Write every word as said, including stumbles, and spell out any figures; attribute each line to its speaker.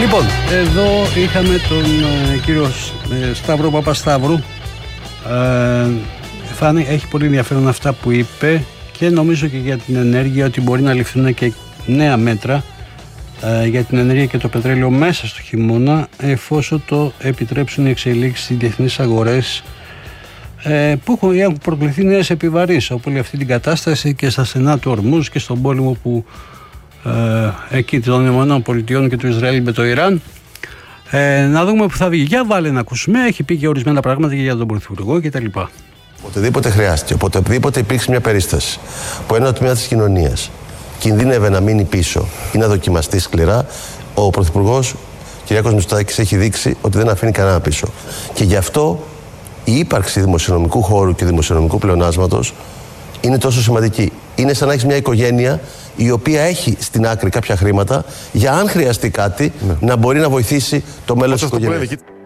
Speaker 1: Λοιπόν, εδώ είχαμε τον ε, κύριο ε, Σταύρο Παπασταύρου. Ε, Φάνη, έχει πολύ ενδιαφέρον αυτά που είπε και νομίζω και για την ενέργεια ότι μπορεί να ληφθούν και νέα μέτρα ε, για την ενέργεια και το πετρέλαιο μέσα στο χειμώνα, εφόσον το επιτρέψουν οι εξελίξεις στις διεθνείς αγορές ε, που έχουν, έχουν προκληθεί νέες επιβαρύσεις από όλη αυτή την κατάσταση και στα στενά του Ορμούζ και στον πόλεμο που ε, εκεί των ΗΠΑ και του Ισραήλ με το Ιράν. Ε, να δούμε που θα βγει. Για βάλε να ακούσουμε. Έχει πει και ορισμένα πράγματα και για τον Πρωθυπουργό κτλ.
Speaker 2: Οποτεδήποτε χρειάστηκε, οποτεδήποτε υπήρξε μια περίσταση που ένα τμήμα της κοινωνίας κινδύνευε να μείνει πίσω ή να δοκιμαστεί σκληρά, ο Πρωθυπουργός Κυριάκος Μητσοτάκης έχει δείξει ότι δεν αφήνει κανένα πίσω. Και γι' αυτό η ύπαρξη δημοσιονομικού χώρου και δημοσιονομικού πλεονάσματος είναι τόσο σημαντική. Είναι σαν να έχεις μια οικογένεια η οποία έχει στην άκρη κάποια χρήματα για αν χρειαστεί κάτι, ναι, να μπορεί να βοηθήσει το μέλλον της οικογένειας.